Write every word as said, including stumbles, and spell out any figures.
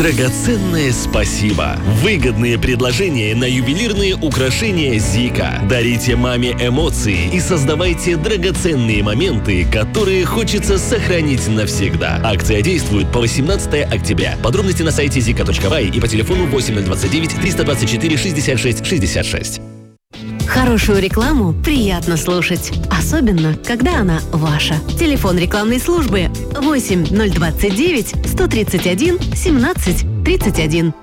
Драгоценное спасибо. Выгодные предложения на ювелирные украшения Зика. Дарите маме эмоции и создавайте драгоценные моменты, которые хочется сохранить навсегда. Акция действует по восемнадцатое октября. Подробности на сайте зика точка бай и по телефону восемь ноль двадцать девять триста двадцать четыре шестьдесят шесть шестьдесят шесть. Хорошую рекламу приятно слушать, особенно, когда она ваша. Телефон рекламной службы восемь ноль двадцать девять сто тридцать один семнадцать тридцать один.